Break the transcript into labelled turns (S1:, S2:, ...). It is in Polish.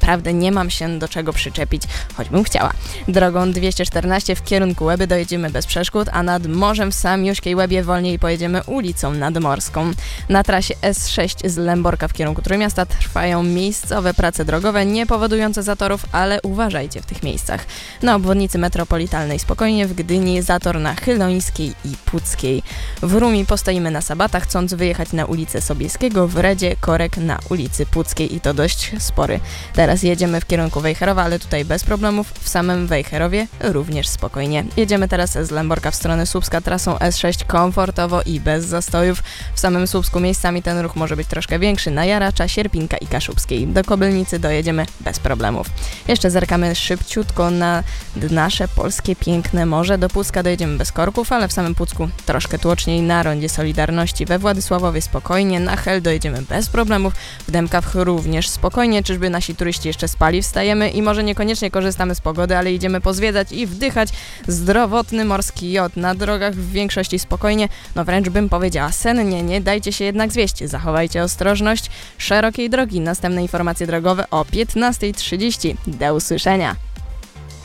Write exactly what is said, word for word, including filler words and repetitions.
S1: naprawdę nie mam się do czego przyczepić, choćbym chciała. Drogą dwieście czternaście w kierunku Łeby dojedziemy bez przeszkód, a nad morzem w Samiuszkiej Łebie wolniej pojedziemy ulicą Nadmorską. Na trasie S sześć z Lęborka w kierunku Trójmiasta trwają miejscowe prace drogowe, nie powodujące zatorów, ale uważajcie w tych miejscach. Na obwodnicy metropolitalnej spokojnie, w Gdyni zator na Chylońskiej i Puckiej. W Rumi postoimy na Sabatach, chcąc wyjechać na ulicę Sobieskiego, w Redzie korek na ulicy Puckiej i to dość spory. Teraz jedziemy w kierunku Wejherowa, ale tutaj bez problemów, w samym Wejherowie również spokojnie. Jedziemy teraz z Lęborka w stronę Słupska trasą S sześć komfortowo i bez zastojów. W samym Słupsku miejscami ten ruch może być troszkę większy, na Jaracza, Sierpinka i Kaszubskiej. Do Kobylnicy dojedziemy bez problemów. Jeszcze zerkamy szybciutko na nasze polskie piękne morze. Do Pucka dojedziemy bez korków, ale w samym Pucku troszkę tłoczniej. Na rondzie Solidarności we Władysławowie spokojnie, na Hel dojedziemy bez problemów, w Dębkach również spokojnie. Czyżby nasi turyści jeszcze spali? Wstajemy i może niekoniecznie korzystamy z pogody, ale idziemy pozwiedzać i wdychać zdrowotny morski jod. Na drogach w większości spokojnie, no wręcz bym powiedziała sennie. Nie dajcie się jednak zwieść, zachowajcie ostrożność. Szerokiej drogi. Następne informacje drogowe o piętnasta trzydzieści. Do usłyszenia.